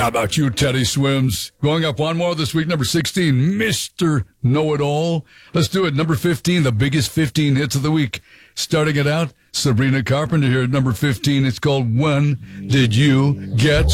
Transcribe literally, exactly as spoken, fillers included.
How about you, Teddy Swims? Going up one more this week, number sixteen, Mister Know-It-All. Let's do it. Number fifteen, the biggest fifteen hits of the week. Starting it out, Sabrina Carpenter here at number fifteen. It's called When Did You Get